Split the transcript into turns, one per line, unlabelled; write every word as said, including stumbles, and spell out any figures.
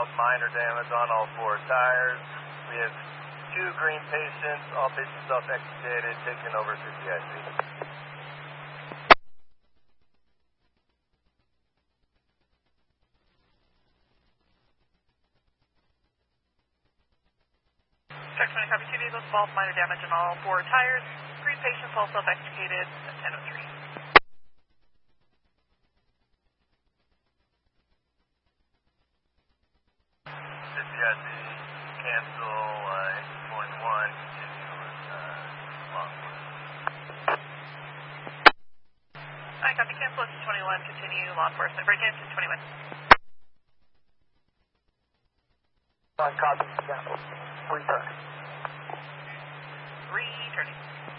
involved minor damage on all four tires. We have two green patients, all patients self-extricated, taken over to C I C.
Check twenty, copy, two vehicles involved, minor damage on all four tires. Green patients all self-extricated at ten oh three.
C I C, cancel uh, engine point one, continue with uh, law enforcement.
Hi, copy, cancel engine twenty-one, continue law enforcement. Break engine twenty-one.
Copy, cancel. Return.
Returning.